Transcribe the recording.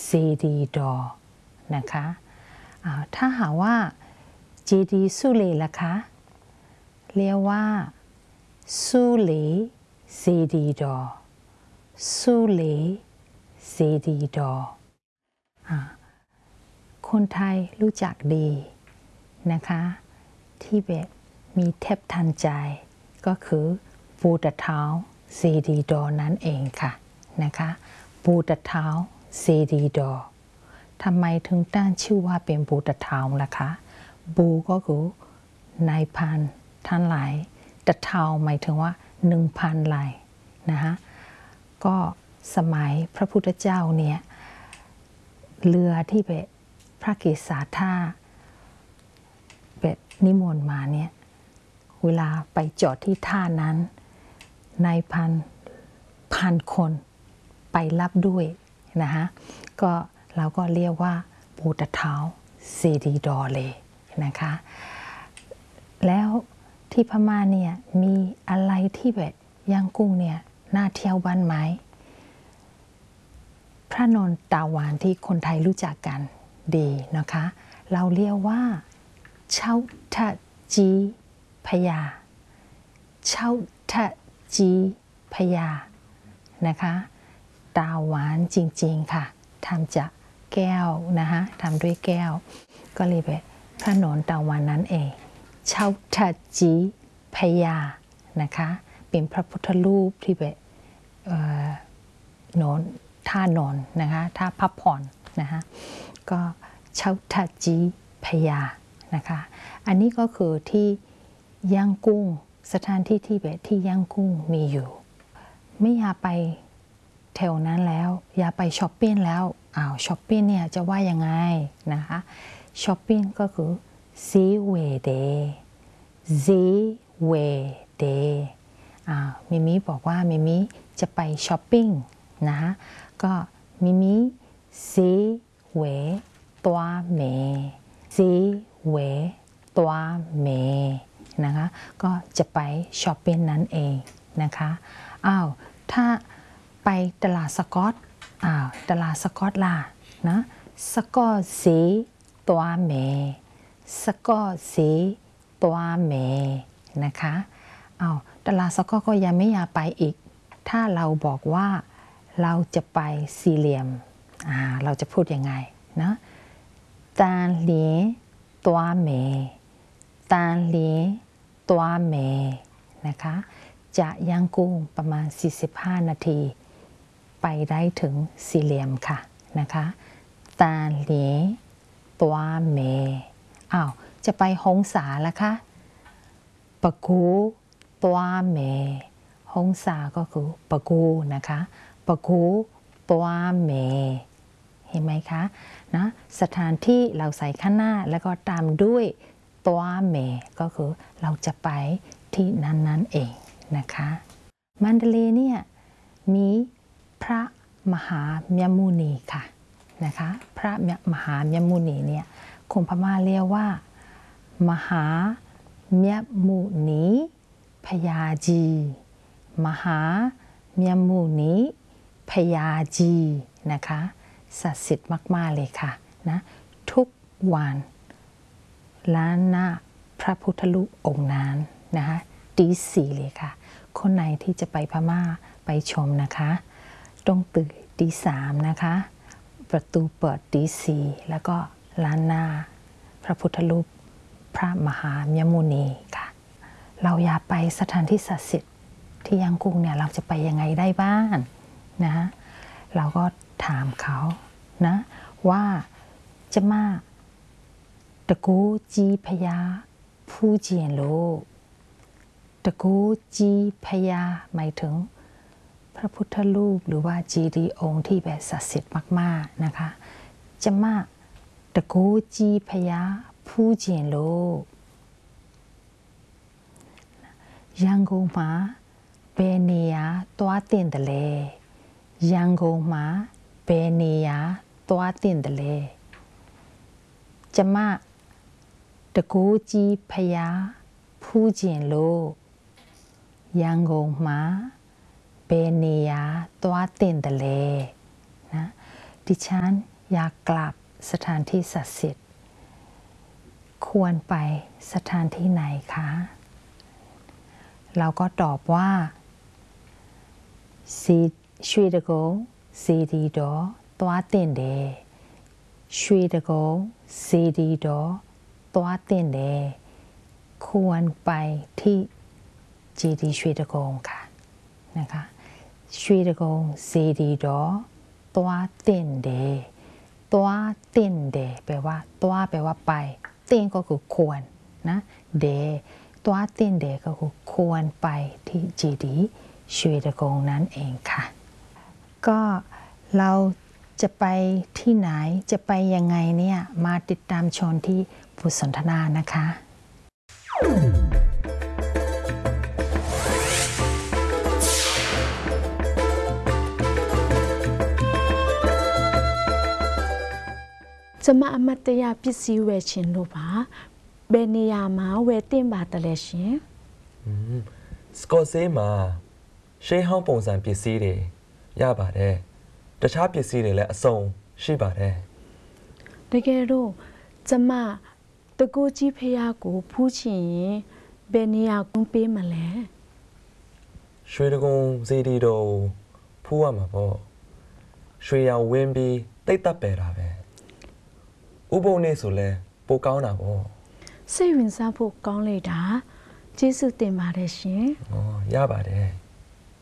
ซีดีดอนะคะถ้าหาว่าจีดีสุเลล่ะคะเรียกว่าสุเลซีดีดอสุเลซีดีดอคนไทยรู้จักดีนะคะที่แบบมีเทพทันใจก็คือปูตะเท้าซีดีดอนั่นเองค่ะนะคะปูตะเท้าซีดีดอทำไมถึงตั้งชื่อว่าเป็นปูตะเท้าล่ะคะบูก็คือนายพันทั้งหลายตะเท้าหมายถึงว่า 1,000 ลายนะคะก็สมัยพระพุทธเจ้าเนี่ยเรือที่แบบพระเกศาธาแบบนิมนต์มาเนี่ยเวลาไปจอดที่ท่านั้นนายพันคนไปรับด้วยนะคะก็เราก็เรียกว่าปูตะเท้าซีดีดอเลยนะคะแล้วที่พม่าเนี่ยมีอะไรที่แบบย่างกุ้งเนี่ยน่าเที่ยวบ้านไหมพระนนตาหวานที่คนไทยรู้จักกันดีนะคะเราเรียกว่าเช่าทะจีพยาเช่าทะจีพยานะคะตาหวานจริงๆค่ะทำจากแก้วนะคะทำด้วยแก้วก็เลยแบบพระนนตาหวานนั้นเองเช่าทะจีพยานะคะเป็นพระพุทธรูปที่แบบนอนท่านอนนะคะท่าพักผ่อนนะคะก็เช่าทะจีพยานะคะอันนี้ก็คือที่ย่างกุ้งสถานที่ที่แบบที่ย่างกุ้งมีอยู่ไม่อยากไปแถวนั้นแล้วอยากไปช้อปปิ้งแล้วช้อปปิ้งเนี่ยจะว่ายังไงนะคะช้อปปิ้งก็คือซีเวเดซีเวเดมิมิบอกว่ามิมิจะไปช้อปปิ้งนะคะก็มิมิซีเวตัวเมซีเวตัวเมนะคะก็จะไปช้อปปิ้งนั่นเองนะคะถ้าไปตลาดสกอตตลาดสกอตล่ะนะสกอตซีตัวเมสกอตซีตัวเมนะคะตลาดสกอตก็ยังไม่อยากไปอีกถ้าเราบอกว่าเราจะไปสี่เหลี่ยมเราจะพูดยังไงนะตาเหลียตัวเมตาเหลียตัวเมนะคะจะย่างกุ้งประมาณ45 นาทีไปได้ถึงสี่เหลี่ยมค่ะนะคะตาเหลียตัวเมจะไปฮงสาละคะปะกูตัวเมฮงสาก็คือปะกูนะคะปะกูตัวเมเห็นไหมคะนะสถานที่เราใส่ข้างหน้าแล้วก็ตามด้วยตัวเมก็คือเราจะไปที่นั้นเองนะคะมันเดเลย์เนี่ยมีพระมหาเมียมุนีค่ะนะคะพระมหาเมียมุนีเนี่ยคนพม่าเรียกว่ามหาเมียมุนีพยาจีมหาเมียมุนีพยาจีนะคะศักดิ์สิทธิ์มากๆเลยค่ะนะทุกวันล้านหน้าพระพุทธรูปองค์นั้นนะคะตี 4เลยค่ะคนไหนที่จะไปพม่าไปชมนะคะต้องตื่นตี 3นะคะประตูเปิดตี 4แล้วก็ล้านหน้าพระพุทธรูปพระมหาเมียมุนีค่ะเราอยากไปสถานที่ศักดิ์สิทธิ์ที่ย่างกุ้งเนี่ยเราจะไปยังไงได้บ้างนะคะเราก็ถามเขานะว่าจะมาตะกูจีพยาผู้เจียนโลตะกูจีพยาหมายถึงพระพุทธรูปหรือว่าจีดีองค์ที่แบบศักดิ์สิทธิ์มากๆนะคะจะมาตะกูจีพยาผู้เจียนโลยังกงมาเบเนียตัวตินเดเลยังกงมาเบเนียตัวตินเดเลจะมาตะกูจีพยาผู้เจียนโลยังกงมาเบเนียตัวตินเดเลนะดิฉันอยากกลับสถานที่ศักดิ์สิทธิ์ควรไปสถานที่ไหนคะเราก็ตอบว่าရွှေတကုံစေတီတော်သွားတင်တယ်ရွှေတကုံစေတီတော်သွားတင်တယ်ควรไปที่เจดีย์ရွှေตะโกงค่ะนะคะရွှေตะโกงစေတီတော်သွားတင်တယ်သွားတင်တယ်แปลว่าသွားแปลว่าไปတင်ก็คือควรนะเดသွားတင်တယ်ก็คือควรไปที่เจดีย์ရွှေตะโกงนั้นเองค่ะก็เราจะไปที่ไหนจะไปยังไงเนี่ยมาติดตามชมที่บทสนทนานะคะจะมาอมตะပစ္စည်းဝယ်ခြင်းလို့ပါဘယ်နေရာမှာဝယ်တင်ပါတယ်လဲရှင်စကော့ဆေးမှာရှေးဟောင်းပုံစံပစ္စည်းတွေရပါတယ်တခြားပစ္စည်းတွေလည်းအစုံရှိပါတယ်တကယ်တော့ကျမတကူကြီးဖះကိုဖူးချင်ရင်ဘယ်နေရာကုန်းပေးမလဲရွှေတကုံစေတီတော်ဖူးရမှာပေါ့ရွှေရောင်ဝင်းပြီးတိတ်တက်ပယ်တာပဲဥပုံနေဆိုလဲပိုကောင်းတာပေါ့စိတ်ဝင်စားဖို့ကောင်းလိုက်တာကျေးဇူးတင်ပါတယ်ရှင်ရပါတယ်